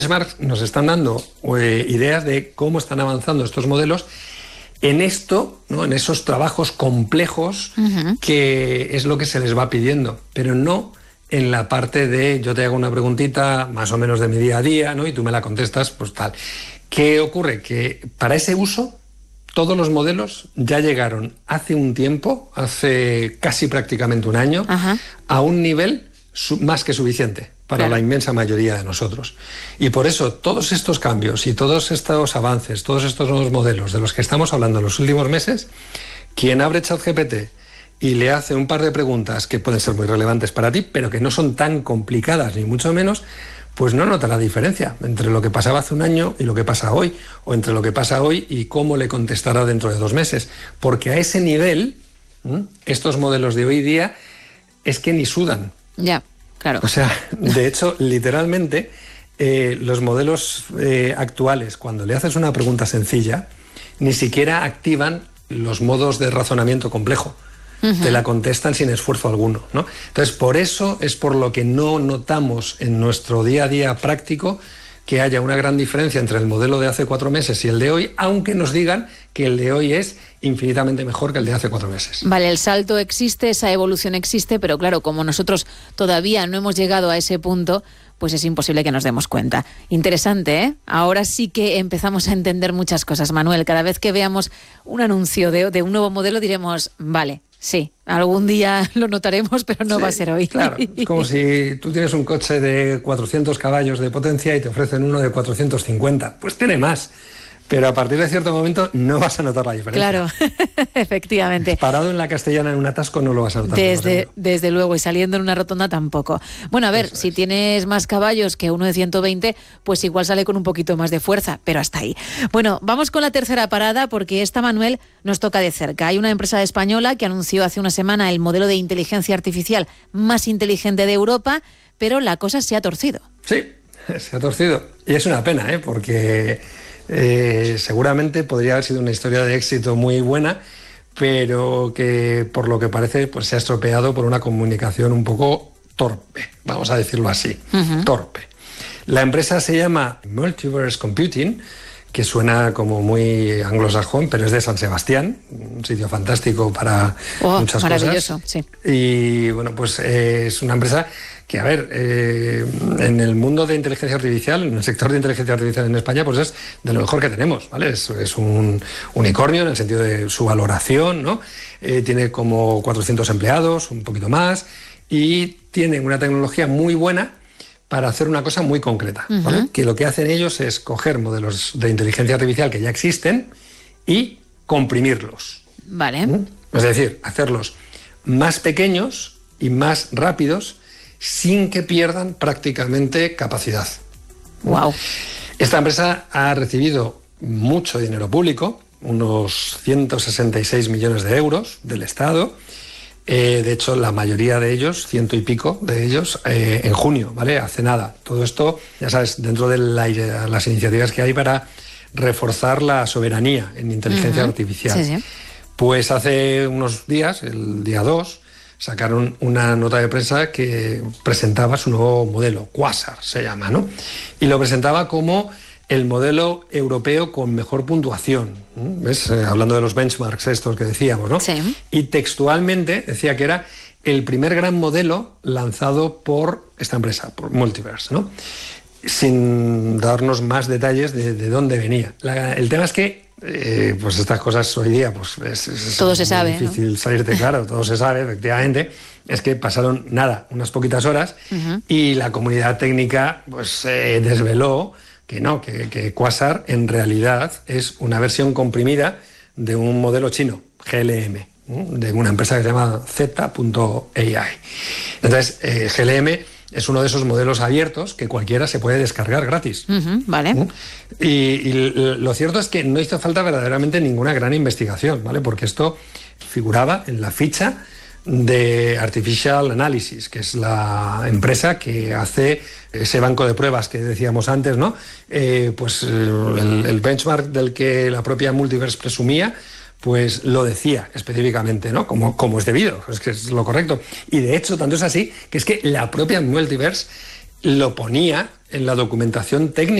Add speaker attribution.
Speaker 1: benchmarks nos están dando ideas de cómo están avanzando estos modelos en esto, ¿no? En esos trabajos complejos que es lo que se les va pidiendo, pero no en la parte de yo te hago una preguntita más o menos de mi día a día, ¿no? Y tú me la contestas, pues tal. ¿Qué ocurre? Que para ese uso todos los modelos ya llegaron hace un tiempo, hace casi prácticamente un año, a un nivel más que suficiente para la inmensa mayoría de nosotros. Y por eso todos estos cambios y todos estos avances, todos estos nuevos modelos de los que estamos hablando en los últimos meses, quien abre ChatGPT y le hace un par de preguntas que pueden ser muy relevantes para ti, pero que no son tan complicadas ni mucho menos, pues no nota la diferencia entre lo que pasaba hace un año y lo que pasa hoy, o entre lo que pasa hoy y cómo le contestará dentro de 2 meses. Porque a ese nivel, estos modelos de hoy día es que ni sudan.
Speaker 2: Ya. Claro.
Speaker 1: O sea, de hecho, literalmente, los modelos actuales, cuando le haces una pregunta sencilla, ni siquiera activan los modos de razonamiento complejo. Te la contestan sin esfuerzo alguno, ¿no? Entonces, por eso es por lo que no notamos en nuestro día a día práctico que haya una gran diferencia entre el modelo de hace 4 meses y el de hoy, aunque nos digan que el de hoy es infinitamente mejor que el de hace 4 meses.
Speaker 2: Vale, el salto existe, esa evolución existe, pero claro, como nosotros todavía no hemos llegado a ese punto, pues es imposible que nos demos cuenta. Interesante, ¿eh? Ahora sí que empezamos a entender muchas cosas, Manuel. Cada vez que veamos un anuncio de un nuevo modelo diremos, vale, sí, algún día lo notaremos, pero no va a ser hoy.
Speaker 1: Claro, es como si tú tienes un coche de 400 caballos de potencia y te ofrecen uno de 450. Pues tiene más, pero a partir de cierto momento no vas a notar la diferencia.
Speaker 2: Claro, efectivamente.
Speaker 1: Parado en la Castellana en un atasco no lo vas a notar.
Speaker 2: Desde luego, y saliendo en una rotonda tampoco. Bueno, a ver,
Speaker 1: Eso
Speaker 2: si
Speaker 1: es.
Speaker 2: tienes más caballos que uno de 120, pues igual sale con un poquito más de fuerza, pero hasta ahí. Bueno, vamos con la tercera parada, porque esta, Manuel, nos toca de cerca. Hay una empresa española que anunció hace una semana el modelo de inteligencia artificial más inteligente de Europa, pero la cosa se ha torcido.
Speaker 1: Sí, se ha torcido. Y es una pena, porque seguramente podría haber sido una historia de éxito muy buena, pero que por lo que parece pues se ha estropeado por una comunicación un poco torpe, vamos a decirlo así, torpe. La empresa se llama Multiverse Computing, que suena como muy anglosajón, pero es de San Sebastián, un sitio fantástico para muchas
Speaker 2: maravilloso,
Speaker 1: cosas.
Speaker 2: Sí.
Speaker 1: Y bueno, pues es una empresa que, a ver, en el mundo de inteligencia artificial, en el sector de inteligencia artificial en España, pues es de lo mejor que tenemos, ¿vale? Es un unicornio en el sentido de su valoración, ¿no? Tiene como 400 empleados, un poquito más, y tiene una tecnología muy buena para hacer una cosa muy concreta, ¿vale? Que lo que hacen ellos es coger modelos de inteligencia artificial que ya existen y comprimirlos.
Speaker 2: Vale.
Speaker 1: Es decir, hacerlos más pequeños y más rápidos sin que pierdan prácticamente capacidad.
Speaker 2: Wow.
Speaker 1: Esta empresa ha recibido mucho dinero público, unos 166 millones de euros del Estado. De hecho, la mayoría de ellos, 100 y pico de ellos, en junio, ¿vale? Hace nada. Todo esto, ya sabes, dentro de las iniciativas que hay para reforzar la soberanía en inteligencia artificial.
Speaker 2: Sí, sí.
Speaker 1: Pues hace unos días, el día 2, sacaron una nota de prensa que presentaba su nuevo modelo, Quasar se llama, ¿no? Y lo presentaba como el modelo europeo con mejor puntuación, ¿no? ¿Ves? Hablando de los benchmarks estos que decíamos, ¿no?
Speaker 2: Sí.
Speaker 1: Y textualmente decía que era el primer gran modelo lanzado por esta empresa, por Multiverse, ¿no? Sin darnos más detalles de dónde venía. El tema es que pues estas cosas hoy día pues es
Speaker 2: todo se sabe,
Speaker 1: difícil, ¿no? Salirte claro, todo se sabe, efectivamente. Es que pasaron unas poquitas horas y la comunidad técnica pues desveló que Quasar en realidad es una versión comprimida de un modelo chino, GLM, de una empresa que se llama Z.ai. Entonces, GLM es uno de esos modelos abiertos que cualquiera se puede descargar gratis.
Speaker 2: Vale.
Speaker 1: Y lo cierto es que no hizo falta verdaderamente ninguna gran investigación, ¿vale? Porque esto figuraba en la ficha de Artificial Analysis, que es la empresa que hace ese banco de pruebas que decíamos antes, ¿no? Pues el benchmark del que la propia Multiverse presumía, pues lo decía específicamente, ¿no? Como es debido, es que es lo correcto. Y de hecho, tanto es así, que es que la propia Multiverse lo ponía en la documentación técnica.